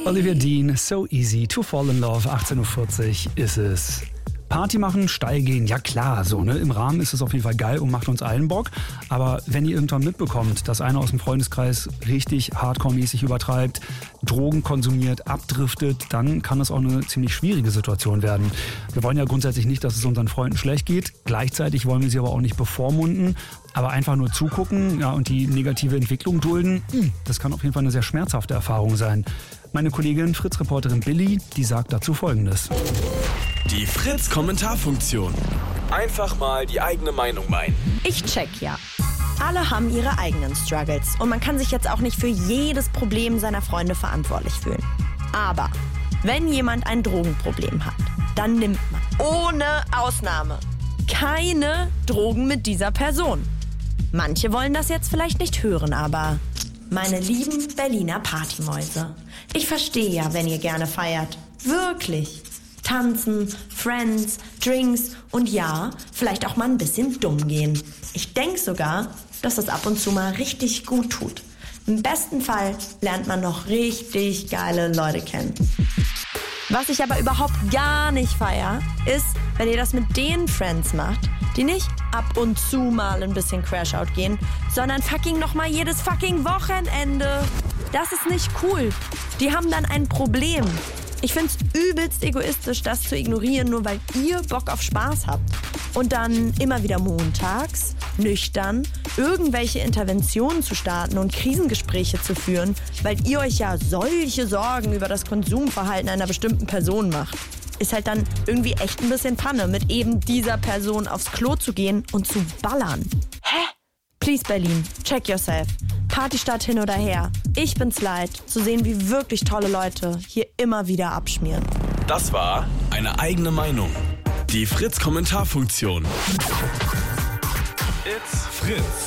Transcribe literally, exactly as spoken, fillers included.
Olivia Dean, So Easy to Fall in Love, achtzehn Uhr vierzig ist es. Party machen, steil gehen, ja klar, so, ne? Im Rahmen ist es auf jeden Fall geil und macht uns allen Bock. Aber wenn ihr irgendwann mitbekommt, dass einer aus dem Freundeskreis richtig hardcore-mäßig übertreibt, Drogen konsumiert, abdriftet, dann kann das auch eine ziemlich schwierige Situation werden. Wir wollen ja grundsätzlich nicht, dass es unseren Freunden schlecht geht. Gleichzeitig wollen wir sie aber auch nicht bevormunden. Aber einfach nur zugucken, ja, und die negative Entwicklung dulden, das kann auf jeden Fall eine sehr schmerzhafte Erfahrung sein. Meine Kollegin, Fritz-Reporterin Billy, die sagt dazu Folgendes. Die Fritz-Kommentarfunktion. Einfach mal die eigene Meinung meinen. Ich check ja. Alle haben ihre eigenen Struggles und man kann sich jetzt auch nicht für jedes Problem seiner Freunde verantwortlich fühlen. Aber wenn jemand ein Drogenproblem hat, dann nimmt man ohne Ausnahme keine Drogen mit dieser Person. Manche wollen das jetzt vielleicht nicht hören, aber meine lieben Berliner Partymäuse, ich verstehe ja, wenn ihr gerne feiert. Wirklich. Tanzen, Friends, Drinks und ja, vielleicht auch mal ein bisschen dumm gehen. Ich denke sogar, dass das ab und zu mal richtig gut tut. Im besten Fall lernt man noch richtig geile Leute kennen. Was ich aber überhaupt gar nicht feier, ist, wenn ihr das mit den Friends macht, die nicht ab und zu mal ein bisschen Crashout gehen, sondern fucking nochmal jedes fucking Wochenende. Das ist nicht cool. Die haben dann ein Problem. Ich find's übelst egoistisch, das zu ignorieren, nur weil ihr Bock auf Spaß habt. Und dann immer wieder montags, nüchtern, irgendwelche Interventionen zu starten und Krisengespräche zu führen, weil ihr euch ja solche Sorgen über das Konsumverhalten einer bestimmten Person macht. Ist halt dann irgendwie echt ein bisschen Panne, mit eben dieser Person aufs Klo zu gehen und zu ballern. Hä? Please Berlin, check yourself. Partystadt hin oder her. Ich bin's leid, zu sehen, wie wirklich tolle Leute hier immer wieder abschmieren. Das war eine eigene Meinung. Die Fritz-Kommentarfunktion. It's Fritz.